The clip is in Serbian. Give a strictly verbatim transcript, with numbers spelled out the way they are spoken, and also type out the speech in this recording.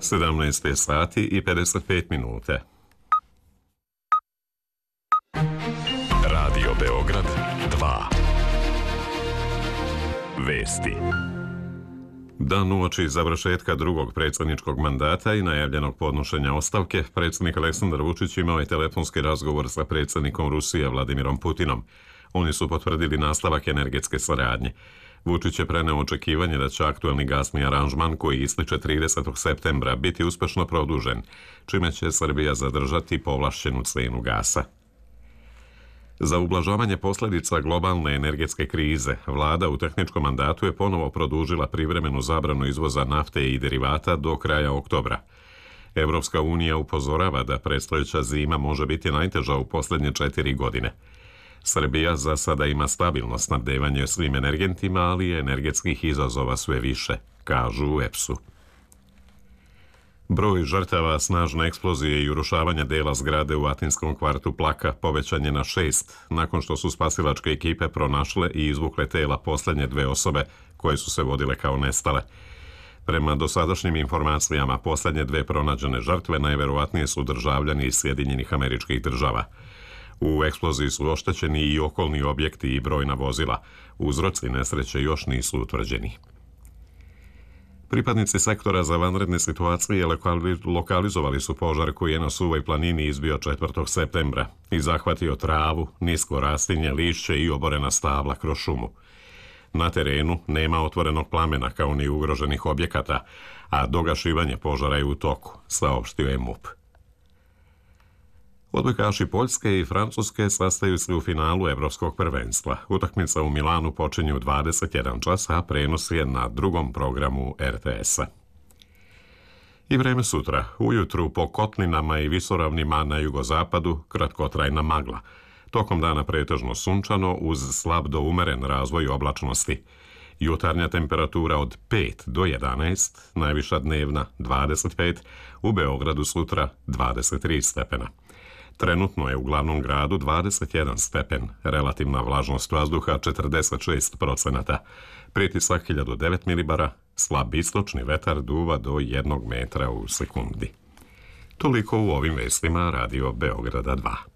sedamnaest sati i pedeset pet minuta. Radio Beograd dva. Vesti. Dan uoči završetka drugog predsjedničkog mandata i najavljenog podnošenja ostavke, predsjednik Aleksandar Vučić imao je telefonski razgovor sa predsjednikom Rusije Vladimirom Putinom. Oni su potvrdili nastavak energetske saradnje. Vučić je preneo očekivanje da će aktuelni gasni aranžman koji ističe tridesetog septembra biti uspešno produžen, čime će Srbija zadržati povlašćenu cenu gasa. Za ublažavanje posljedica globalne energetske krize, vlada u tehničkom mandatu je ponovo produžila privremenu zabranu izvoza nafte i derivata do kraja oktobra. Evropska unija upozorava da predstojeća zima može biti najteža u posljednje četiri godine. Srbija za sada ima stabilno snabdevanje svim energentima, ali je energetskih izazova sve više, kažu u E P S-u. Broj žrtava snažne eksplozije i urušavanja dela zgrade u atinskom kvartu Plaka povećan je na šest, nakon što su spasilačke ekipe pronašle i izvukle tela posljednje dve osobe koje su se vodile kao nestale. Prema dosadašnjim informacijama, posljednje dve pronađene žrtve najverovatnije su državljani iz Sjedinjenih Američkih Država. U eksploziji su oštećeni i okolni objekti i brojna vozila. Uzroci nesreće još nisu utvrđeni. Pripadnici sektora za vanredne situacije lokalizovali su požar koji je na Suvoj planini izbio četvrtog septembra i zahvatio travu, nisko rastinje, lišće i oborena stabla kroz šumu. Na terenu nema otvorenog plamena kao ni ugroženih objekata, a dogašivanje požara je u toku, saopštio je M U P. Odbojkaši Poljske i Francuske sastaju se u finalu Evropskog prvenstva. Utakmica u Milanu počinje u dvadeset jedan čas, a prenos je na drugom programu R T S-a. I vreme sutra. Ujutru po kotlinama i visoravnima na jugozapadu kratkotrajna magla. Tokom dana pretežno sunčano uz slab do umeren razvoj oblačnosti. Jutarnja temperatura od pet do jedanaest, najviša dnevna dvadeset pet, u Beogradu sutra dvadeset tri stepena. Trenutno je u glavnom gradu dvadeset jedan stepen, relativna vlažnost vazduha četrdeset šest procenata, pritisak hiljadu devet milibara, slab istočni vetar duva do jednog metra u sekundi. Toliko u ovim vestima Radio Beograda dva.